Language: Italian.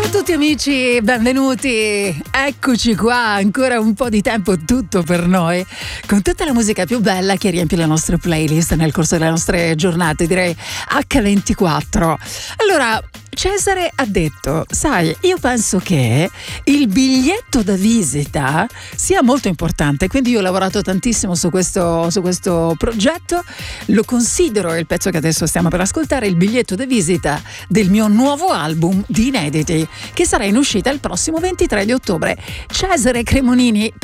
Ciao a tutti amici, benvenuti, eccoci qua, ancora un po' di tempo tutto per noi, con tutta la musica più bella che riempie le nostre playlist nel corso delle nostre giornate, direi H24. Allora, Cesare ha detto, sai, io penso che il biglietto da visita sia molto importante, quindi io ho lavorato tantissimo su questo progetto, lo considero il pezzo che adesso stiamo per ascoltare, il biglietto da visita del mio nuovo album di inediti, che sarà in uscita il prossimo 23 di ottobre. Cesare Cremonini,